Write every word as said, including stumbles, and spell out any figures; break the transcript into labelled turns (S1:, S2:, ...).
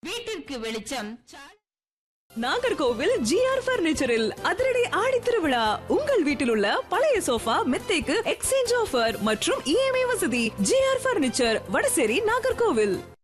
S1: வீட்டிற்கு வெளிச்சம்.
S2: நாகர்கோவில் ஜிஆர் பர்னிச்சரில் அதிரடி ஆடி திருவிழா. உங்கள் வீட்டில் உள்ள பழைய சோஃபா மெத்தைக்கு எக்ஸ்சேஞ்ச் ஆஃபர் மற்றும் இஎம்ஐ வசதி. GR furniture, Vadasery, Nagercoil.